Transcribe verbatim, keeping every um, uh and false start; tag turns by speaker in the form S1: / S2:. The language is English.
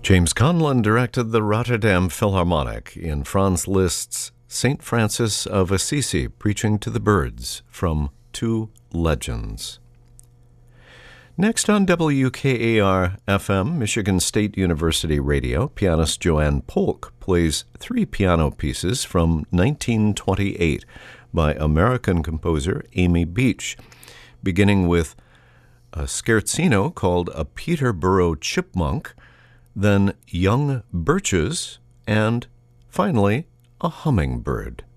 S1: James Conlon directed the Rotterdam Philharmonic in Franz Liszt's Saint Francis of Assisi Preaching to the Birds from Two Legends. Next on W K A R F M, Michigan State University Radio, pianist Joanne Polk plays three piano pieces from nineteen twenty-eight by American composer Amy Beach, beginning with a scherzino called A Peterborough Chipmunk, then Young Birches, and finally a Hummingbird.